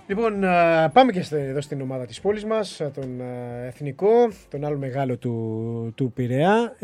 Λοιπόν, πάμε και εδώ στην ομάδα της πόλης μας, τον Εθνικό, τον άλλο μεγάλο του Πειραιά,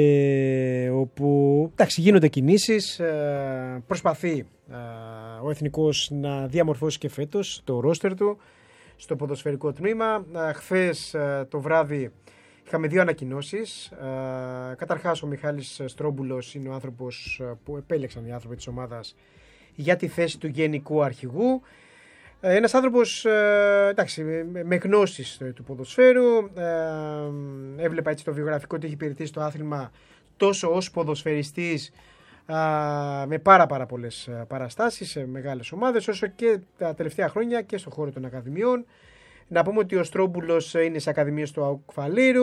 όπου εντάξει, γίνονται κινήσεις, προσπαθεί ο Εθνικός να διαμορφώσει και φέτος το ρόστερ του στο ποδοσφαιρικό τμήμα. Χθες το βράδυ είχαμε δύο ανακοινώσεις. Καταρχάς ο Μιχάλης Στρόμπουλος είναι ο άνθρωπος που επέλεξαν οι άνθρωποι της ομάδας για τη θέση του γενικού αρχηγού. Ένας άνθρωπος εντάξει, με γνώσεις του ποδοσφαίρου. Έβλεπα έτσι το βιογραφικό ότι έχει υπηρετήσει το άθλημα τόσο ως ποδοσφαιριστής με πάρα πολλές παραστάσεις σε μεγάλες ομάδες, όσο και τα τελευταία χρόνια και στον χώρο των ακαδημιών. Να πούμε ότι ο Στρόμπουλος είναι σε ακαδημίες του ΑΟΚ Φαλήρου.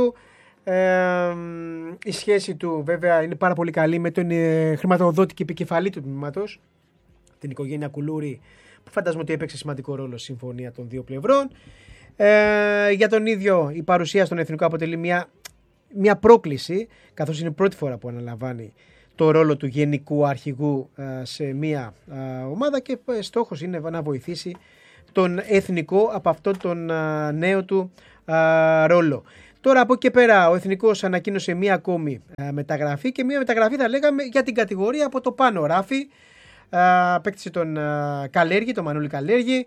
Η σχέση του βέβαια είναι πάρα πολύ καλή με τον χρηματοδότη και επικεφαλή του τμήματος, την οικογένεια Κουλούρη, που φαντάζομαι ότι έπαιξε σημαντικό ρόλο στη συμφωνία των δύο πλευρών. Για τον ίδιο η παρουσία στον Εθνικό αποτελεί μια πρόκληση, καθώς είναι η πρώτη φορά που αναλαμβάνει το ρόλο του γενικού αρχηγού σε μια ομάδα και στόχος είναι να βοηθήσει τον Εθνικό από αυτόν τον νέο του ρόλο. Τώρα από εκεί πέρα ο Εθνικός ανακοίνωσε μια ακόμη μεταγραφή, και μια μεταγραφή θα λέγαμε για την κατηγορία από το πάνω ράφι. Απέκτησε τον Καλέργη, τον Μανώλη Καλέργη.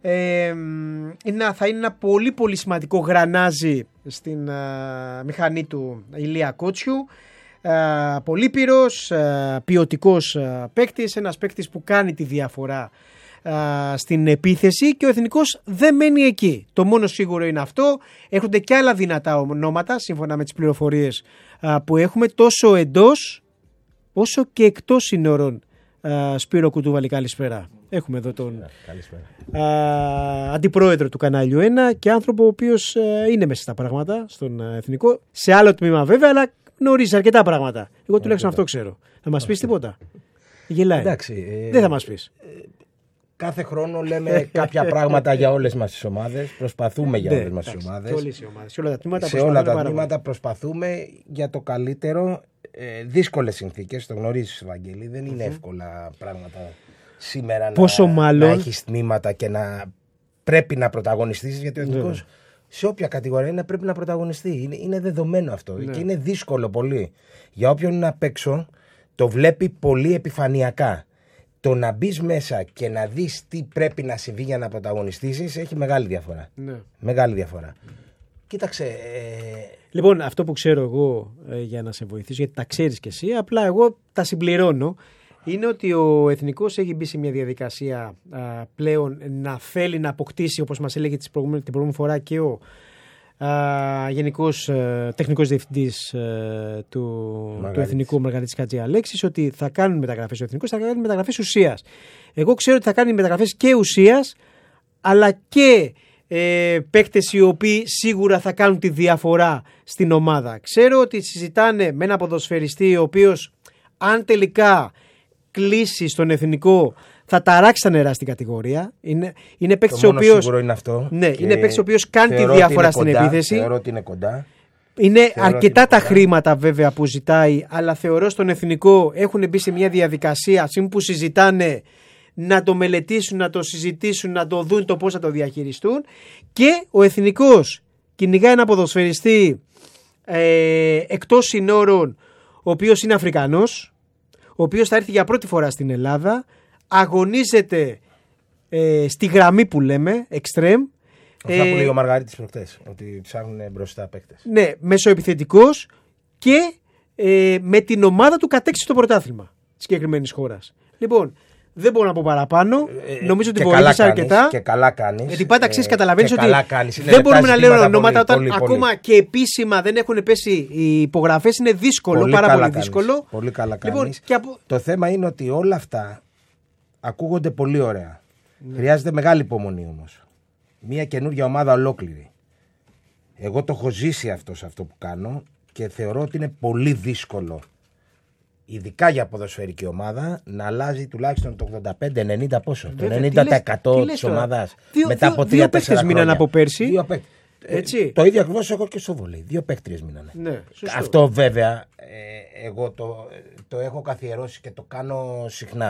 Θα είναι ένα πολύ σημαντικό γρανάζι στην μηχανή του Ηλία Κότσιου. Πολύπειρος, ποιοτικός παίκτης, ένας παίκτης που κάνει τη διαφορά στην επίθεση, και ο Εθνικός δεν μένει εκεί. Το μόνο σίγουρο είναι αυτό. Έρχονται και άλλα δυνατά ονόματα σύμφωνα με τις πληροφορίες που έχουμε, τόσο εντός όσο και εκτός σύνορων. Σπύρο Κουτούβαλη, καλησπέρα. Έχουμε εδώ τον αντιπρόεδρο του κανάλιου 1 και άνθρωπο ο οποίος είναι μέσα στα πράγματα στον Εθνικό, σε άλλο τμήμα βέβαια, αλλά γνωρίζει αρκετά πράγματα. Εγώ τουλάχιστον αυτό ξέρω. Θα μας πεις τίποτα? Γελάει. Εντάξει, δεν θα μας πεις. Κάθε χρόνο λέμε κάποια πράγματα για όλες μας τις ομάδες. Προσπαθούμε για όλες μας τις ομάδες. Σε όλα τα τμήματα προσπαθούμε για το καλύτερο. Δύσκολες συνθήκες, το γνωρίζεις, Βαγγέλη. Δεν είναι εύκολα πράγματα σήμερα να έχεις τμήματα και να πρέπει να πρωταγωνιστείς, γιατί ο Εθνικός σε όποια κατηγορία είναι πρέπει να πρωταγωνιστεί. Είναι δεδομένο αυτό και είναι δύσκολο πολύ. Για όποιον είναι απ' έξω το βλέπει πολύ επιφανειακά. Το να μπεις μέσα και να δεις τι πρέπει να συμβεί για να πρωταγωνιστήσεις έχει μεγάλη διαφορά. Μεγάλη διαφορά. Κοίταξε. Λοιπόν, αυτό που ξέρω εγώ, για να σε βοηθήσω, γιατί τα ξέρεις κι εσύ, απλά εγώ τα συμπληρώνω, είναι ότι ο Εθνικός έχει μπει σε μια διαδικασία πλέον να θέλει να αποκτήσει, όπως μας έλεγε την προηγούμενη φορά και ο Γενικός Τεχνικός Διευθυντής του Εθνικού, Μαργαρίτης Χατζιαλέξης, ότι θα κάνουν μεταγραφές ο Εθνικός, θα κάνουν μεταγραφές ουσίας. Εγώ ξέρω ότι θα κάνει μεταγραφές και ουσίας, αλλά και παίκτες οι οποίοι σίγουρα θα κάνουν τη διαφορά στην ομάδα. Ξέρω ότι συζητάνε με ένα ποδοσφαιριστή ο οποίος, αν τελικά κλείσει στον Εθνικό, θα ταράξει τα νερά στην κατηγορία. Είναι παίκτης ο οποίος, σίγουρο είναι αυτό. Ναι, είναι παίκτης ο οποίος κάνει τη διαφορά στην επίθεση. Θεωρώ ότι είναι κοντά. Είναι αρκετά τα χρήματα βέβαια που ζητάει, αλλά θεωρώ στον Εθνικό έχουν μπει σε μια διαδικασία σήμερα που συζητάνε να το μελετήσουν, να το συζητήσουν, να το δουν το πώς θα το διαχειριστούν, και ο Εθνικός κυνηγάει ένα ποδοσφαιριστή εκτός συνόρων, ο οποίος είναι Αφρικανός, ο οποίος θα έρθει για πρώτη φορά στην Ελλάδα, αγωνίζεται στη γραμμή που λέμε, extreme. Αυτά που λέει ο Μαργαρίτης προχτές, ότι ψάχνουν μπροστά παίκτες. Ναι, μεσοεπιθετικός και με την ομάδα του κατέξει στο πρωτάθλημα της συγκεκριμένης χώρας. Λοιπόν, δεν μπορώ να πω παραπάνω. Νομίζω ότι βοήθησε αρκετά. Και καλά κάνεις. Γιατί πάντα ξέρεις, καταλαβαίνεις ότι δεν μπορούμε να λέμε ονόματα όταν ακόμα και επίσημα δεν έχουν πέσει οι υπογραφές. Είναι δύσκολο, πάρα πολύ δύσκολο. Πολύ καλά κάνεις. Το θέμα είναι ότι όλα αυτά ακούγονται πολύ ωραία. Χρειάζεται μεγάλη υπομονή όμως. Μια καινούργια ομάδα ολόκληρη. Εγώ το έχω ζήσει αυτό σε αυτό που κάνω και θεωρώ ότι είναι πολύ δύσκολο, ειδικά για ποδοσφαιρική ομάδα, να αλλάζει τουλάχιστον το 85-90 πόσο. Το 90% της ομάδας μετά από 3-4 χρόνια. Δύο παίκτες μείναν από πέρσι. Έτσι. Το ίδιο ακριβώς έχω και στο βολέι. 2 παίκτριες μείνανε. Ναι, αυτό βέβαια εγώ το έχω καθιερώσει και το κάνω συχνά.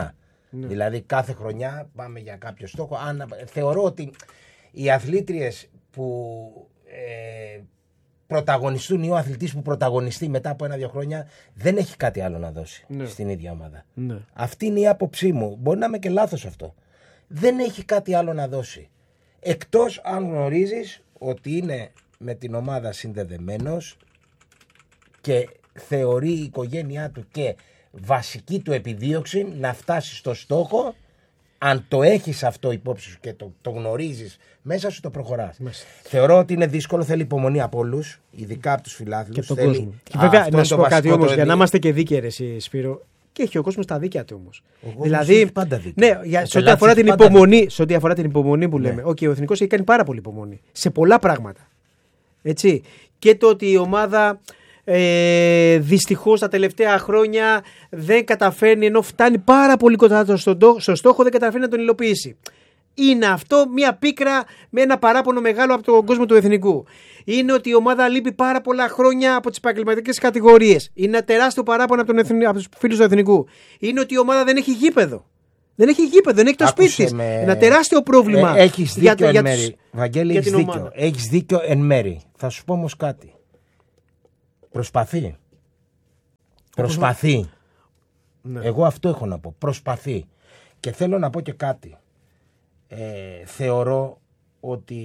Ναι. Δηλαδή κάθε χρονιά πάμε για κάποιο στόχο. Θεωρώ ότι οι αθλήτριες που πρωταγωνιστούν ή ο αθλητής που πρωταγωνιστεί μετά από 1-2 χρόνια δεν έχει κάτι άλλο να δώσει στην ίδια ομάδα. Ναι. Αυτή είναι η άποψή μου. Μπορεί να είμαι και λάθος αυτό. Δεν έχει κάτι άλλο να δώσει. Εκτός αν γνωρίζεις ότι είναι με την ομάδα συνδεδεμένος και θεωρεί η οικογένειά του και βασική του επιδίωξη να φτάσει στο στόχο. Αν το έχεις αυτό υπόψη σου και το γνωρίζεις μέσα σου, το προχωράς. Θεωρώ ότι είναι δύσκολο, θέλει υπομονή από όλους, ειδικά από τους φιλάθλους. Και από τον κόσμο. Και βέβαια, να σου πω κάτι όμως, για να είμαστε και δίκαιοι, εσύ, Σπύρο, και έχει ο κόσμος τα δίκαια του όμως. Δηλαδή, πάντα δίκαια. Ναι, σε ό,τι αφορά την υπομονή που λέμε, ο Εθνικός έχει κάνει πάρα πολύ υπομονή σε πολλά πράγματα. Έτσι. Και το ότι η ομάδα δυστυχώς τα τελευταία χρόνια δεν καταφέρνει, ενώ φτάνει πάρα πολύ κοντά στο στόχο, δεν καταφέρνει να τον υλοποιήσει. Είναι αυτό μια πίκρα με ένα παράπονο μεγάλο από τον κόσμο του Εθνικού. Είναι ότι η ομάδα λείπει πάρα πολλά χρόνια από τις επαγγελματικές κατηγορίες. Είναι ένα τεράστιο παράπονο από τους φίλους του Εθνικού. Είναι ότι η ομάδα δεν έχει γήπεδο. Δεν έχει το σπίτι της. Ένα τεράστιο πρόβλημα. Έχεις δίκιο εν μέρη. Βαγγέλη, έχεις δίκιο εν μέρη. Θα σου πω όμως κάτι. Προσπαθεί. Ναι. Εγώ αυτό έχω να πω. Προσπαθεί. Και θέλω να πω και κάτι. Θεωρώ ότι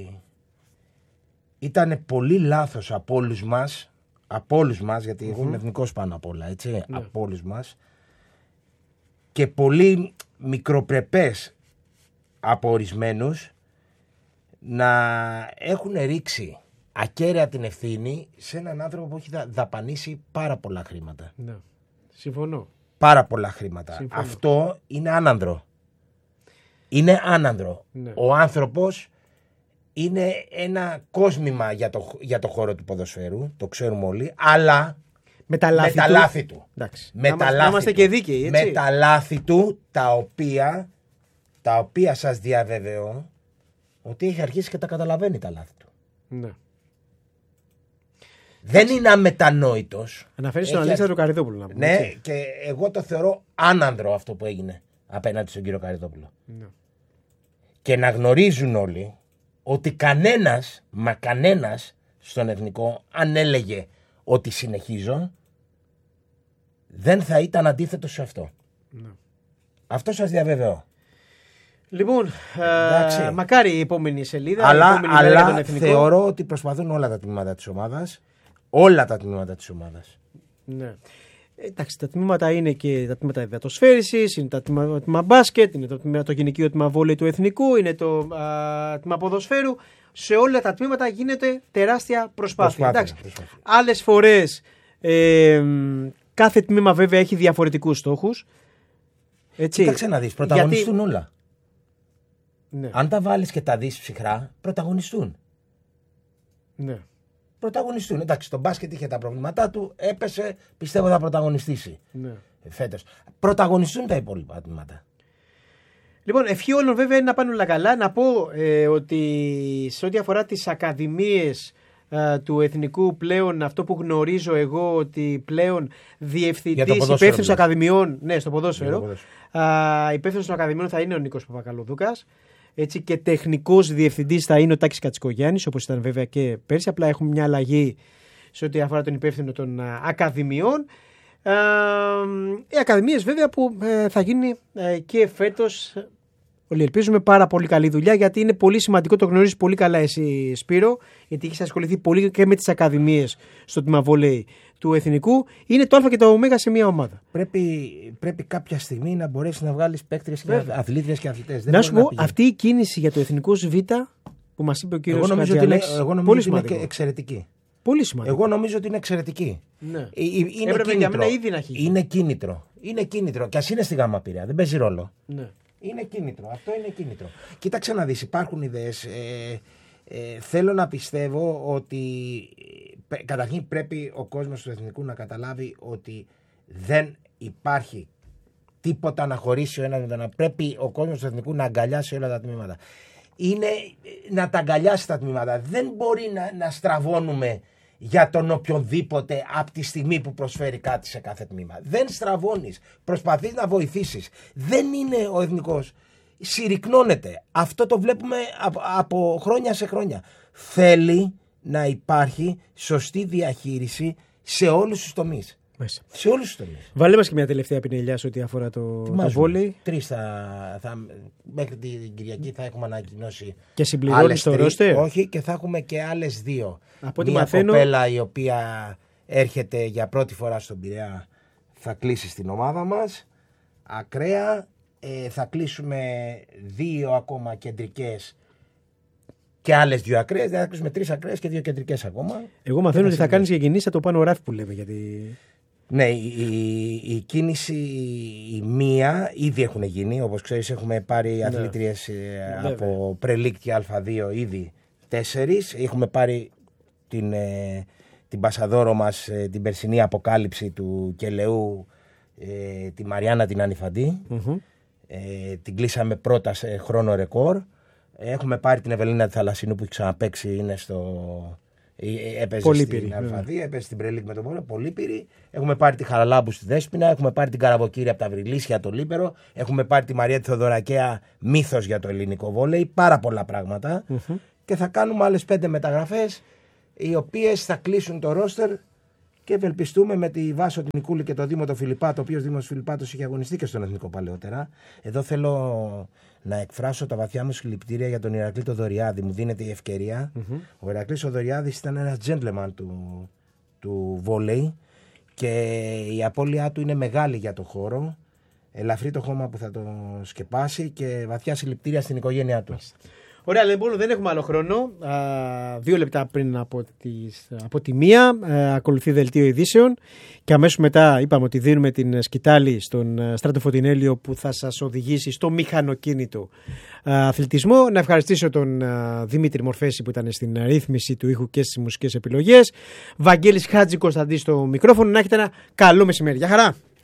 ήταν πολύ λάθος από όλους μας, γιατί εγώ είμαι εθνικός πάνω απ' όλα, έτσι, από όλους μας, και πολύ μικροπρεπές από ορισμένους να έχουν ρίξει ακέραια την ευθύνη σε έναν άνθρωπο που έχει δαπανίσει πάρα πολλά χρήματα. Ναι. Συμφωνώ. Πάρα πολλά χρήματα. Συμφωνώ. Αυτό είναι άνανδρο. Είναι άνανδρο. Ναι. Ο άνθρωπος είναι ένα κόσμημα για το χώρο του ποδοσφαίρου, το ξέρουμε όλοι, αλλά με τα λάθη του. Να είμαστε και δίκαιοι, έτσι. Με τα λάθη του, τα οποία σας διαβεβαιώ ότι έχει αρχίσει και τα καταλαβαίνει τα λάθη του. Ναι. Δεν είναι αμετανόητος. Αναφέρεις τον Αλέξανδρο Καριδόπουλο, να πούμε. Ναι, έτσι. Και εγώ το θεωρώ άνανδρο αυτό που έγινε απέναντι στον κύριο Καριδόπουλο. Ναι. Και να γνωρίζουν όλοι ότι κανένας στον Εθνικό, αν έλεγε ότι συνεχίζω, δεν θα ήταν αντίθετο σε αυτό. Ναι. Αυτό σας διαβεβαιώ. Λοιπόν, μακάρι η επόμενη σελίδα. Αλλά θεωρώ ότι προσπαθούν όλα τα τμήματα της ομάδας. Όλα τα τμήματα της ομάδας. Ναι. Εντάξει, τα τμήματα είναι και τα τμήματα υδατοσφαίρισης, είναι το τμήμα μπάσκετ, είναι το γυναικείο τμήμα βόλεϊ του Εθνικού, είναι το τμήμα ποδοσφαίρου. Σε όλα τα τμήματα γίνεται τεράστια προσπάθεια. Άλλες φορές κάθε τμήμα βέβαια έχει διαφορετικούς στόχους. Κοίταξε να δεις, πρωταγωνιστούν όλα. Ναι. Αν τα βάλεις και τα δεις ψυχρά, πρωταγωνιστούν. Ναι. Πρωταγωνιστούν. Εντάξει, το μπάσκετ είχε τα προβλήματά του, έπεσε, πιστεύω θα πρωταγωνιστήσει. Ναι. Φέτος. Πρωταγωνιστούν τα υπόλοιπα τμήματα. Λοιπόν, ευχή όλων βέβαια είναι να πάνε όλα καλά. Να πω ότι σε ό,τι αφορά τις ακαδημίες του Εθνικού, πλέον αυτό που γνωρίζω εγώ, ότι πλέον διευθυντής υπεύθυνος ακαδημιών, ναι, στο ποδόσφαιρο, υπεύθυνος των ακαδημιών θα είναι ο Νίκος Παπακαλοδούκας. Έτσι, και τεχνικός διευθυντής θα είναι ο Τάκης Κατσικογιάννης, όπως ήταν βέβαια και πέρσι. Απλά έχουμε μια αλλαγή σε ό,τι αφορά τον υπεύθυνο των ακαδημιών. Οι ακαδημίες βέβαια που θα γίνει και φέτος. Όλοι ελπίζουμε πάρα πολύ καλή δουλειά, γιατί είναι πολύ σημαντικό, το γνωρίζεις πολύ καλά εσύ, Σπύρο, γιατί έχεις ασχοληθεί πολύ και με τις ακαδημίες στο τμήμα βόλεϊ του Εθνικού. Είναι το Α και το Ω σε μια ομάδα. Πρέπει κάποια στιγμή να μπορέσει να βγάλεις παίκτριες και αθλήτριες και αθλητές. Να σου πω, αυτή η κίνηση για το Εθνικό Β που μας είπε ο κύριος Χατζιαλέξης, πολύ σημαντική. Είναι εξαιρετική. Πολύ σημαντικό. Εγώ νομίζω ότι είναι εξαιρετική. Ναι. Έπρεπε για μένα ήδη να έχει. Είναι κίνητρο. Είναι κίνητρο. Και ας είναι στη Γάμα Πειραιά, δεν παίζει ρόλο. Ναι. Είναι κίνητρο. Αυτό είναι κίνητρο. Κοίταξε να δεις, υπάρχουν ιδέες. Θέλω να πιστεύω ότι καταρχήν πρέπει ο κόσμος του Εθνικού να καταλάβει ότι δεν υπάρχει τίποτα να χωρίσει ο ένας με τον άλλο. Πρέπει ο κόσμος του Εθνικού να αγκαλιάσει όλα τα τμήματα. Είναι να τα αγκαλιάσει τα τμήματα. Δεν μπορεί να στραβώνουμε για τον οποιονδήποτε από τη στιγμή που προσφέρει κάτι σε κάθε τμήμα. Δεν στραβώνεις, προσπαθείς να βοηθήσεις. Δεν είναι ο εθνικός. Συρρυκνώνεται. Αυτό το βλέπουμε από χρόνια σε χρόνια. Θέλει να υπάρχει σωστή διαχείριση σε όλους τους τομείς. Μέσα. Σε όλους τους τομείς. Βάλε μας και μια τελευταία πινελιά σε ό,τι αφορά το βόλεϊ. 3 μέχρι την Κυριακή θα έχουμε ανακοινώσει. Και συμπληρώνει το ρόστερ. Όχι, και θα έχουμε και άλλες 2. Από ό,τι μια μαθαίνω, κοπέλα η οποία έρχεται για πρώτη φορά στον Πειραιά θα κλείσει στην ομάδα μας. Ακραία. Θα κλείσουμε 2 ακόμα κεντρικές και άλλες 2 ακραίες. Θα κλείσουμε 3 ακραίες και 2 κεντρικές ακόμα. Εγώ μαθαίνω ότι θα κάνεις και κινήσεις από πάνω ράφι που λέμε. Γιατί... Ναι, η κίνηση η μία ήδη έχουν γίνει. Όπως ξέρεις, έχουμε πάρει αθλήτριες από Pre-League και Α2 ήδη 4. Έχουμε πάρει την Πασαδόρο μας, την περσινή αποκάλυψη του Κελεού, τη Μαριάννα την Ανιφαντή. Την κλείσαμε πρώτα σε χρόνο ρεκόρ. Έχουμε πάρει την Ευελίνα τη Θαλασσινού που έχει ξαναπαίξει, είναι έπαιζε στην Α2, έπαιζε στην Pre-League με τον Βόλο, Πολύπυρη. Έχουμε πάρει τη Χαραλάμπου στη Δέσποινα, έχουμε πάρει την Καραβοκύρη από τα Βρυλίσια το Λίπερο, έχουμε πάρει τη Μαρία τη Θοδωρακαία, μύθος για το ελληνικό βόλεϊ, πάρα πολλά πράγματα. Και θα κάνουμε άλλες 5 μεταγραφές, οι οποίες θα κλείσουν το ρόστερ. Και ευελπιστούμε με τη Βάσο την Νικούλη και τον Δήμο τον Φιλιππάτο, ο οποίος Δήμος Φιλιππάτος είχε αγωνιστεί και στον Εθνικό παλαιότερα. Εδώ θέλω να εκφράσω τα βαθιά μου συλληπιτήρια για τον Ηρακλή το Δωριάδη. Μου δίνεται η ευκαιρία. Ο Ηρακλής ο Δωριάδης ήταν ένας gentleman του βόλεϊ και η απώλειά του είναι μεγάλη για το χώρο. Ελαφρύ το χώμα που θα το σκεπάσει και βαθιά συλληπιτήρια στην οικογένειά του. Ωραία, λοιπόν, δεν έχουμε άλλο χρόνο. 2 λεπτά πριν από τη 1 ακολουθεί δελτίο ειδήσεων και αμέσως μετά είπαμε ότι δίνουμε την σκητάλη στον Στράτο Φωτεινέλιο που θα σας οδηγήσει στο μηχανοκίνητο αθλητισμό. Να ευχαριστήσω τον Δημήτρη Μορφέση που ήταν στην ρύθμιση του ήχου και στις μουσικές επιλογές. Βαγγέλης Χάτζη Κωνσταντή στο μικρόφωνο. Να έχετε ένα καλό μεσημέρι. Γεια χαρά!